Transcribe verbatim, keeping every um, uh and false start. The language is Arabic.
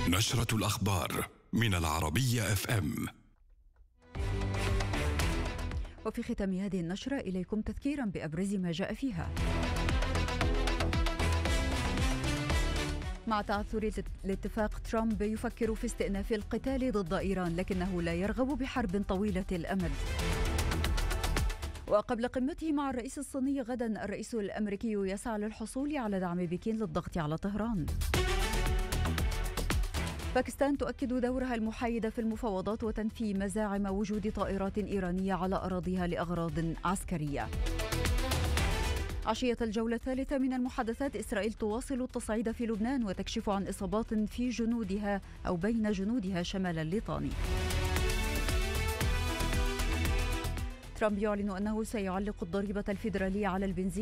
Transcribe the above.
نشرة الأخبار من العربية اف ام. وفي ختام هذه النشرة إليكم تذكيرا بأبرز ما جاء فيها. مع تعثر الاتفاق، ترامب يفكر في استئناف القتال ضد إيران، لكنه لا يرغب بحرب طويلة الأمد. وقبل قمته مع الرئيس الصيني غدا، الرئيس الأمريكي يسعى للحصول على دعم بكين للضغط على طهران. باكستان تؤكد دورها المحايد في المفاوضات وتنفي مزاعم وجود طائرات إيرانية على أراضيها لأغراض عسكرية. عشية الجولة الثالثة من المحادثات، إسرائيل تواصل التصعيد في لبنان وتكشف عن إصابات في جنودها أو بين جنودها شمال الليطاني. ترامب يعلن أنه سيعلق الضريبة الفيدرالية على البنزين